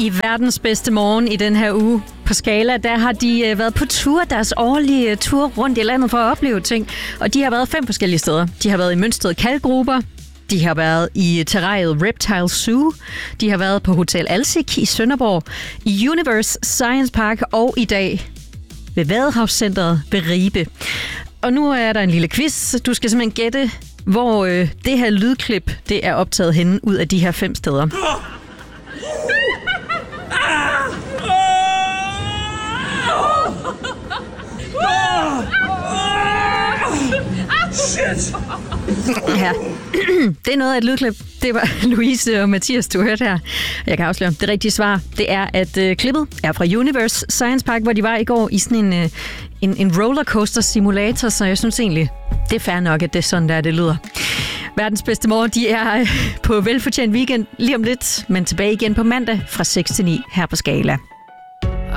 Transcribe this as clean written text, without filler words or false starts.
I verdens bedste morgen i den her uge på Skala, der har de været på tur, deres årlige tur rundt i landet for at opleve ting. Og de har været 5 forskellige steder. De har været i Mønsted Kalkgruber, de har været i terrariet Reptile Zoo, de har været på Hotel Alsik i Sønderborg, i Universe Science Park og i dag ved Vadehavscentret ved Ribe. Og nu er der en lille quiz. Du skal simpelthen gætte, hvor det her lydklip det er optaget henne ud af de her 5 steder. Shit! Ja. Det er noget af et lydklip. Det var Louise og Mathias, du hørte her. Jeg kan afsløre, det rigtige svar, det er, at klippet er fra Universe Science Park, hvor de var i går i sådan en rollercoaster simulator, så jeg synes egentlig, det er fair nok, at det er sådan, der det lyder. Verdens bedste morgen, de er på velfortjent weekend lige om lidt, men tilbage igen på mandag fra 6 til 9 her på Skala.